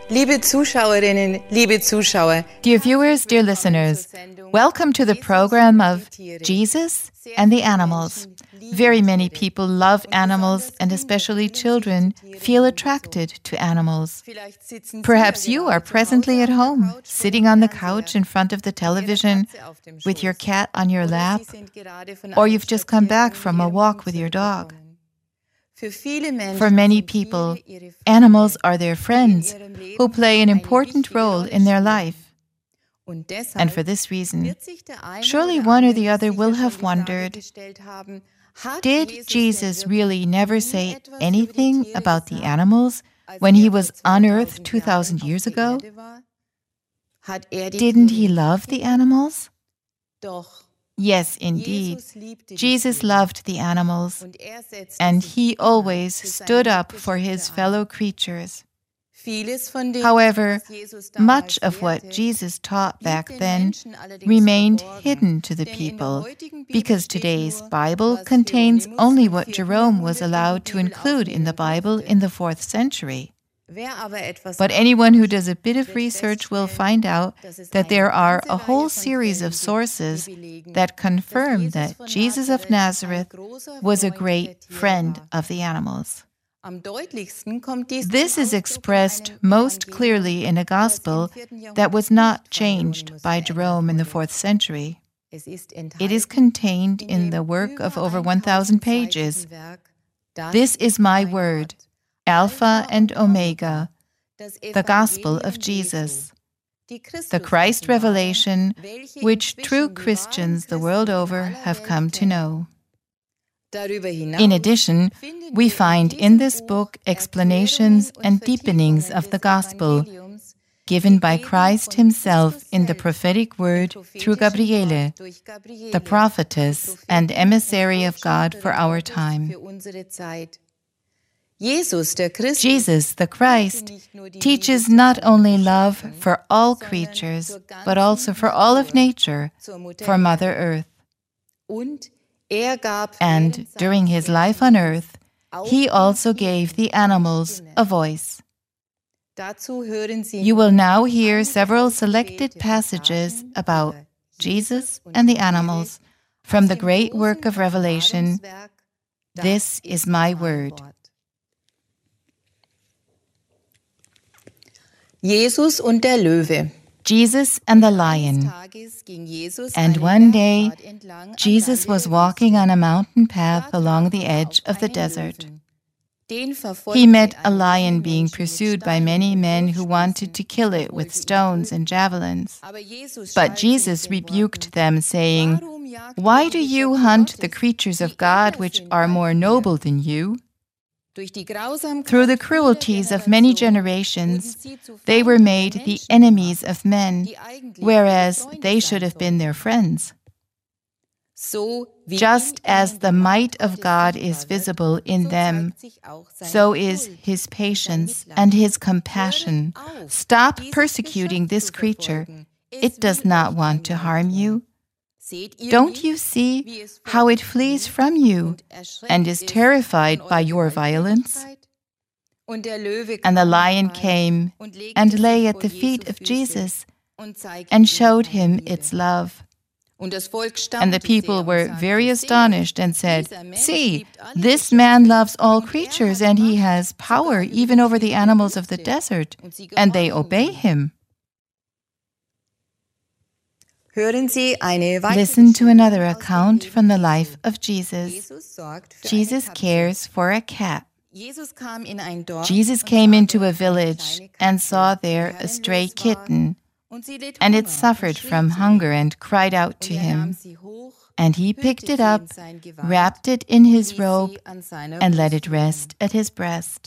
Liebe Zuschauerinnen, liebe Zuschauer. Dear viewers, dear listeners, welcome to the program of Jesus and the Animals. Very many people love animals, and especially children feel attracted to animals. Perhaps you are presently at home, sitting on the couch in front of the television with your cat on your lap, or you've just come back from a walk with your dog. For many people, animals are their friends who play an important role in their life. And for this reason, surely one or the other will have wondered, did Jesus really never say anything about the animals when he was on earth 2,000 years ago? Didn't he love the animals? Yes, indeed. Jesus loved the animals, and he always stood up for his fellow creatures. However, much of what Jesus taught back then remained hidden to the people, because today's Bible contains only what Jerome was allowed to include in the Bible in the 4th century. But anyone who does a bit of research will find out that there are a whole series of sources that confirm that Jesus of Nazareth was a great friend of the animals. This is expressed most clearly in a gospel that was not changed by Jerome in the 4th century. It is contained in the work of over 1,000 pages. This is my word, Alpha and Omega, the Gospel of Jesus, the Christ revelation which true Christians the world over have come to know. In addition, we find in this book explanations and deepenings of the Gospel given by Christ himself in the prophetic word through Gabriele, the prophetess and emissary of God for our time. Jesus, the Christ, teaches not only love for all creatures, but also for all of nature, for Mother Earth. And during his life on earth, he also gave the animals a voice. You will now hear several selected passages about Jesus and the animals from the great work of Revelation. This is my word. Jesus und der Löwe. Jesus and the lion. And one day, Jesus was walking on a mountain path along the edge of the desert. He met a lion being pursued by many men who wanted to kill it with stones and javelins. But Jesus rebuked them, saying, "Why do you hunt the creatures of God which are more noble than you?" Through the cruelties of many generations, they were made the enemies of men, whereas they should have been their friends. Just as the might of God is visible in them, so is his patience and his compassion. Stop persecuting this creature. It does not want to harm you. Don't you see how it flees from you and is terrified by your violence? And the lion came and lay at the feet of Jesus and showed him its love. And the people were very astonished and said, "See, this man loves all creatures, and he has power even over the animals of the desert, and they obey him." Listen to another account from the life of Jesus. Jesus cares for a cat. Jesus came into a village and saw there a stray kitten, and it suffered from hunger and cried out to him. And he picked it up, wrapped it in his robe, and let it rest at his breast.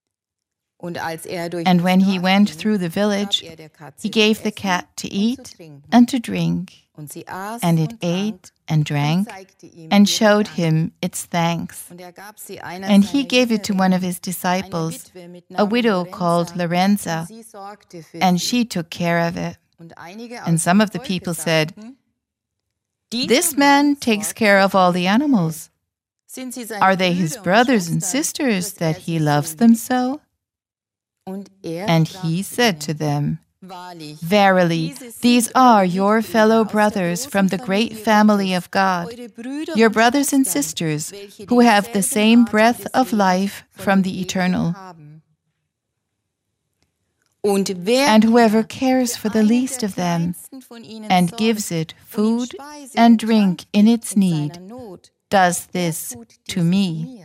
And when he went through the village, he gave the cat to eat and to drink, and it ate and drank and showed him its thanks. And he gave it to one of his disciples, a widow called Lorenza, and she took care of it. And some of the people said, "This man takes care of all the animals. Are they his brothers and sisters that he loves them so?" And he said to them, "Verily, these are your fellow brothers from the great family of God, your brothers and sisters who have the same breath of life from the Eternal. And whoever cares for the least of them and gives it food and drink in its need does this to me.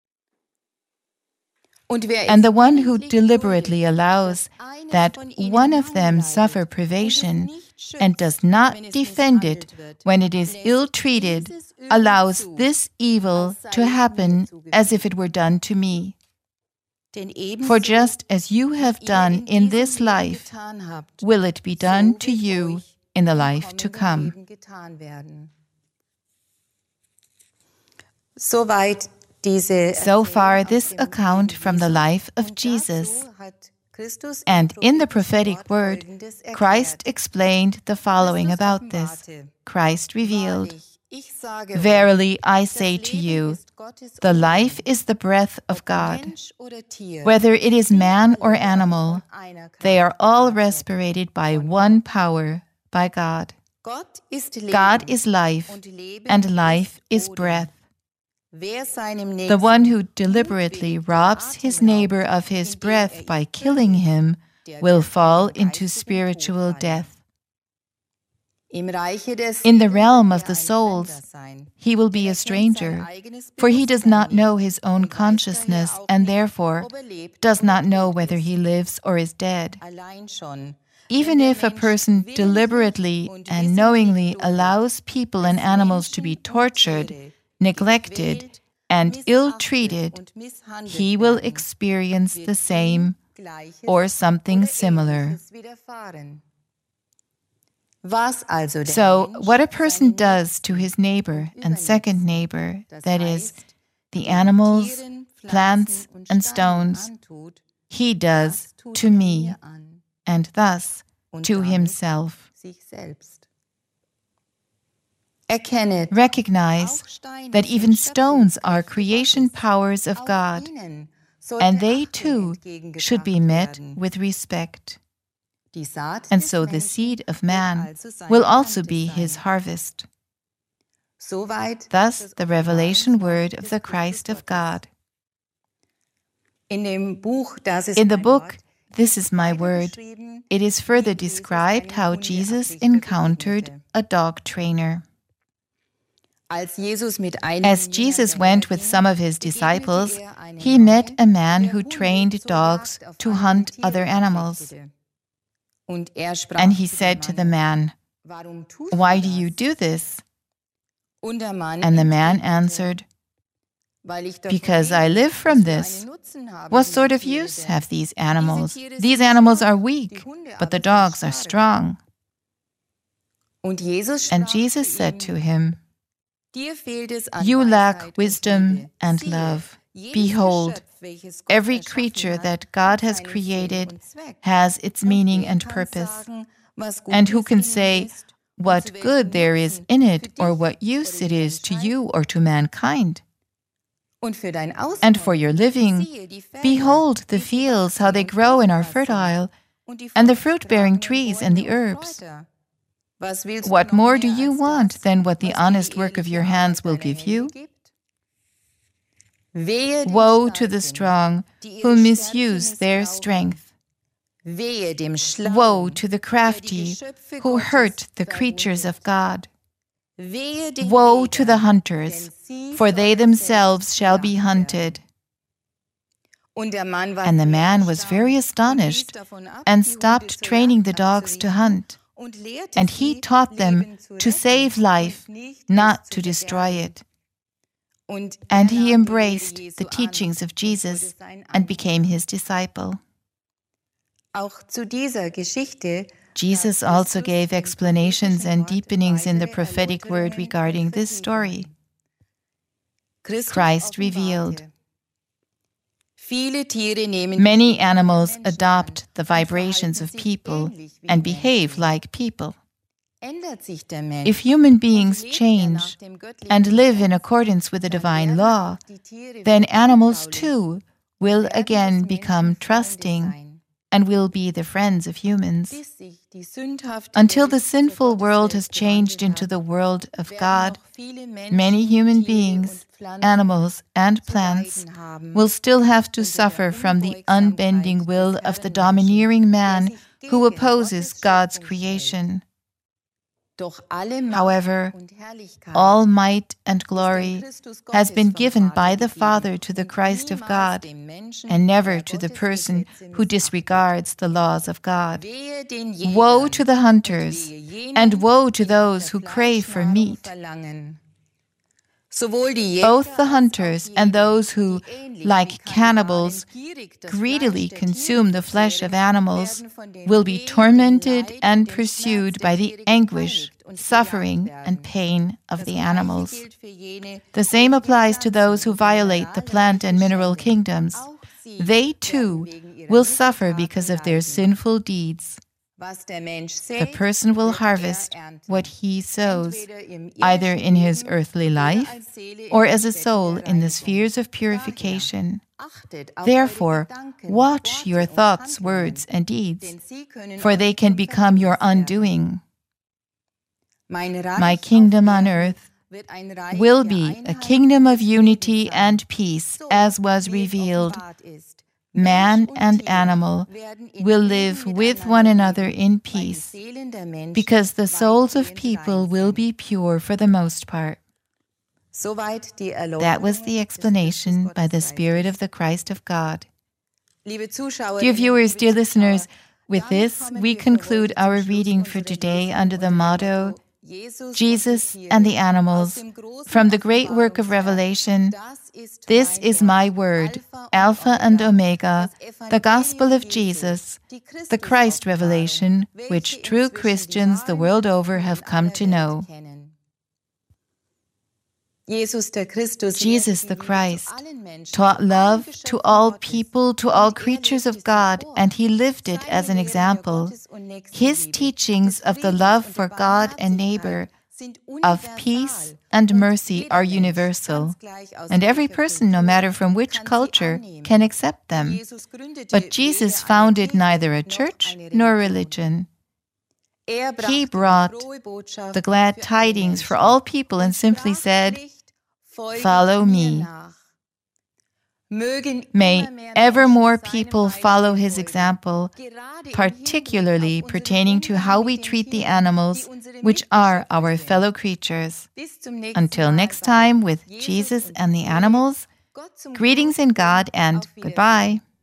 And the one who deliberately allows that one of them suffer privation and does not defend it when it is ill-treated allows this evil to happen as if it were done to me. For just as you have done in this life, will it be done to you in the life to come." So far, this account from the life of Jesus. And in the prophetic word, Christ explained the following about this. Christ revealed, "Verily I say to you, the life is the breath of God. Whether it is man or animal, they are all respirated by one power, by God. God is life, and life is breath. The one who deliberately robs his neighbor of his breath by killing him will fall into spiritual death. In the realm of the souls, he will be a stranger, for he does not know his own consciousness and therefore does not know whether he lives or is dead. Even if a person deliberately and knowingly allows people and animals to be tortured, neglected, and ill-treated, he will experience the same or something similar. So, what a person does to his neighbor and second neighbor, that is, the animals, plants, and stones, he does to me, and thus to himself. Recognize that even stones are creation powers of God, and they too should be met with respect. And so the seed of man will also be his harvest. Thus the revelation word of the Christ of God. In the book, "This is my word," it is further described how Jesus encountered a dog trainer. As Jesus went with some of his disciples, he met a man who trained dogs to hunt other animals. And he said to the man, "Why do you do this?" And the man answered, "Because I live from this. What sort of use have these animals? These animals are weak, but the dogs are strong." And Jesus said to him, "You lack wisdom and love. Behold, every creature that God has created has its meaning and purpose. And who can say what good there is in it or what use it is to you or to mankind? And for your living, behold the fields, how they grow and are fertile, and the fruit-bearing trees and the herbs. What more do you want than what the honest work of your hands will give you? Woe to the strong who misuse their strength. Woe to the crafty who hurt the creatures of God. Woe to the hunters, for they themselves shall be hunted." And the man was very astonished and stopped training the dogs to hunt. And he taught them to save life, not to destroy it. And he embraced the teachings of Jesus and became his disciple. Jesus also gave explanations and deepenings in the prophetic word regarding this story. Christ revealed, "Many animals adopt the vibrations of people and behave like people. If human beings change and live in accordance with the divine law, then animals too will again become trusting and will be the friends of humans. Until the sinful world has changed into the world of God, many human beings, animals, and plants will still have to suffer from the unbending will of the domineering man who opposes God's creation. However, all might and glory has been given by the Father to the Christ of God, and never to the person who disregards the laws of God. Woe to the hunters, and woe to those who crave for meat. Both the hunters and those who, like cannibals, greedily consume the flesh of animals will be tormented and pursued by the anguish, suffering, and pain of the animals. The same applies to those who violate the plant and mineral kingdoms. They, too, will suffer because of their sinful deeds. The person will harvest what he sows, either in his earthly life or as a soul in the spheres of purification. Therefore, watch your thoughts, words, and deeds, for they can become your undoing. My kingdom on earth will be a kingdom of unity and peace, as was revealed. Man and animal will live with one another in peace, because the souls of people will be pure for the most part. That was the explanation by the Spirit of the Christ of God. Dear viewers, dear listeners, with this we conclude our reading for today under the motto, Jesus and the Animals, from the great work of Revelation. This is my word, Alpha and Omega, the gospel of Jesus, the Christ revelation, which true Christians the world over have come to know. Jesus the Christ taught love to all people, to all creatures of God, and he lived it as an example. His teachings of the love for God and neighbor, of peace and mercy are universal, and every person, no matter from which culture, can accept them. But Jesus founded neither a church nor religion. He brought the glad tidings for all people and simply said, "Follow me." May ever more people follow his example, particularly pertaining to how we treat the animals, which are our fellow creatures. Until next time with Jesus and the Animals, greetings in God and goodbye.